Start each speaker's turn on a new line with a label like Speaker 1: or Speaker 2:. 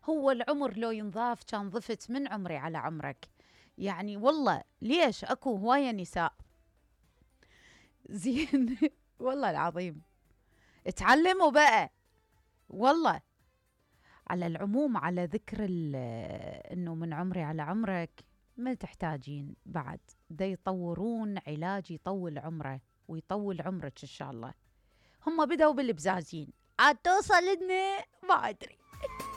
Speaker 1: هو العمر لو ينضاف كان ضفت من عمري على عمرك. يعني والله ليش اكو هواية نساء زين. والله العظيم اتعلموا بقى. والله. على العموم، على ذكر انه من عمري على عمرك، ما تحتاجين بعد دا يطورون علاج يطول عمره ويطول عمرك ان شاء الله. هم بدأوا بالبزازين، عاد توصل لنا ما ادري.